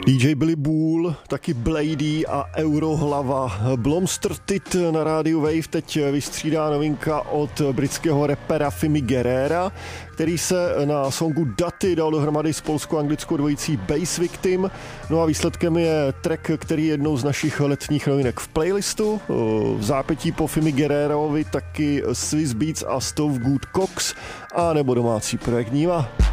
DJ Billy Bull, taky Blady a Eurohlava. Blomstertit na rádiu Wave teď vystřídá novinka od britského rapera Fimi Guerrera, který se na songu Daty dal dohromady s polsko-anglickou dvojicí Bass Victim. No a výsledkem je track, který je jednou z našich letních novinek v playlistu. V zápětí po Fimi Guerrerovi taky Swiss Beats a Stove Good Cox a nebo domácí projekt Niva.